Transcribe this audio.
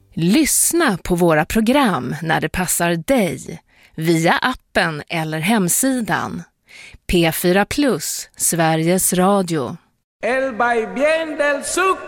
Lyssna på våra program när det passar dig via appen eller hemsidan. P4 Plus, Sveriges Radio. El vaivén del sucre.